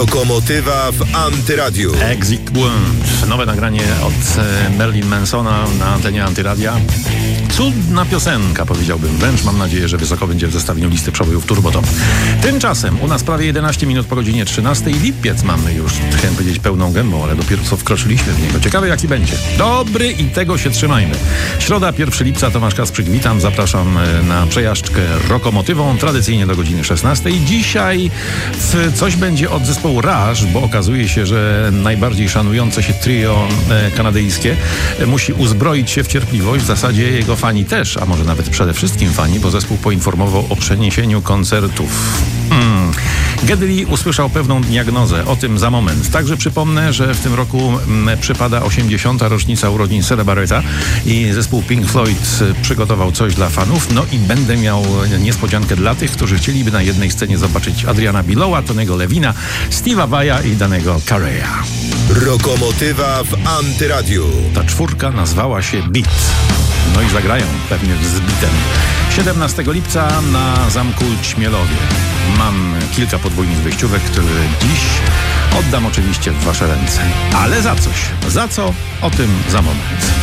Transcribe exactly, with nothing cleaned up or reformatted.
Lokomotywa w Antyradiu. Exit Wound. Nowe nagranie od Marilyn Mansona na antenie Antyradia. Cudna piosenka, powiedziałbym. Wręcz mam nadzieję, że wysoko będzie w zestawieniu listy przebojów Turbo Top. Tymczasem u nas prawie jedenaście minut po godzinie trzynastej. Lipiec mamy już, chciałem powiedzieć, pełną gębą, ale dopiero co wkroczyliśmy w niego. Ciekawe, jaki będzie. Dobry i tego się trzymajmy. Środa, pierwszego lipca, Tomasz Kasprzyk, witam. Zapraszam na przejażdżkę Rokomotywą, tradycyjnie do godziny szesnastej. Dzisiaj w coś będzie od zespołu Rush, bo okazuje się, że najbardziej szanujące się trio e, kanadyjskie e, musi uzbroić się w cierpliwość. W zasadzie jego fani też, a może nawet przede wszystkim fani, bo zespół poinformował o przeniesieniu koncertów. Hmm. Geddy Lee usłyszał pewną diagnozę, o tym za moment. Także przypomnę, że w tym roku m, przypada osiemdziesiąta rocznica urodzin Sera Barretta i zespół Pink Floyd przygotował coś dla fanów. No i będę miał niespodziankę dla tych, którzy chcieliby na jednej scenie zobaczyć Adriana Bilowa, Tonego Levina, Steve'a Vai'a i danego Carreya. Rokomotywa w Antyradiu. Ta czwórka nazwała się Beat. No i zagrają pewnie z bitem. siedemnastego lipca na Zamku Ćmielowie. Mam kilka podwójnych wyjściówek, które dziś oddam oczywiście w wasze ręce. Ale za coś. Za co? O tym za moment.